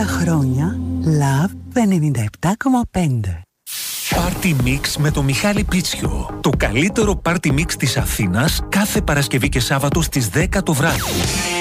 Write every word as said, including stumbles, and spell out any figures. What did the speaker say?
τριάντα χρόνια Love ενενήντα επτά κόμμα πέντε. Party Mix με το Μιχάλη Πίτσιο. Το καλύτερο Party Mix της Αθήνας κάθε Παρασκευή και Σάββατο στις δέκα το βράδυ.